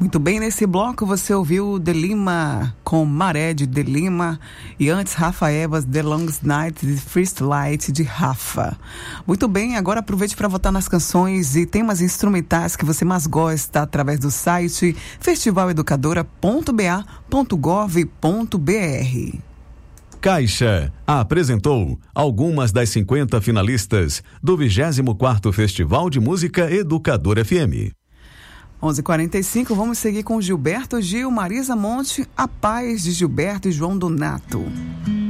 Muito bem, nesse bloco você ouviu De Lima com Maré de De Lima e antes Rafa Evas, The Longest Night de First Light de Rafa. Muito bem, agora aproveite para votar nas canções e temas instrumentais que você mais gosta através do site festivaleducadora.ba.gov.br. Caixa apresentou algumas das 50 finalistas do 24º Festival de Música Educadora FM. 11h45, vamos seguir com Gilberto Gil, Marisa Monte, A Paz de Gilberto e João Donato.